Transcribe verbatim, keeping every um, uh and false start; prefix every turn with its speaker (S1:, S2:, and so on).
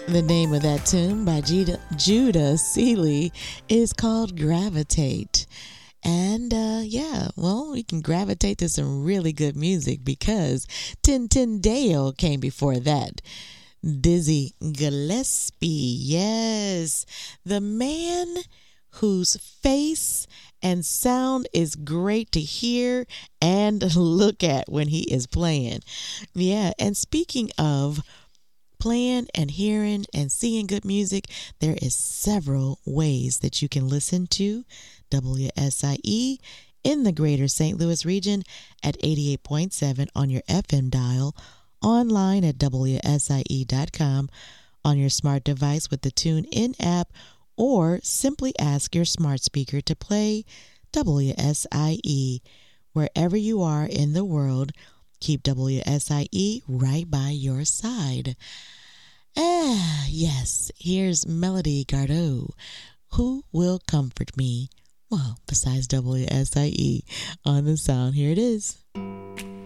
S1: The name of that tune by Judah, Judah Seeley is called Gravitate. And uh, yeah, well, we can gravitate to some really good music because Tintin Dale came before that. Dizzy Gillespie, yes, the man whose face and sound is great to hear and look at when he is playing. Yeah, and speaking of playing and hearing and seeing good music, there is several ways that you can listen to W S I E in the greater Saint Louis region at eighty-eight point seven on your F M dial, online at W S I E dot com, on your smart device with the TuneIn app, or simply ask your smart speaker to play W S I E. Wherever you are in the world, keep W S I E right by your side. Ah, yes, here's Melody Gardot. Who will comfort me? Well, besides W S I E on the sound, here it is.